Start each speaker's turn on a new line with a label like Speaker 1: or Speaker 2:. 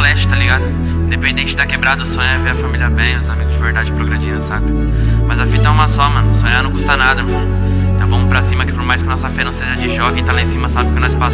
Speaker 1: leste, tá ligado? Independente da quebrada, o sonho é ver a família bem, os amigos de verdade progredindo, saca? Mas a fita é uma só, mano, sonhar não custa nada, mano. Então vamos pra cima que por mais que nossa fé não seja de jogo, quem tá lá em cima sabe que nós passamos.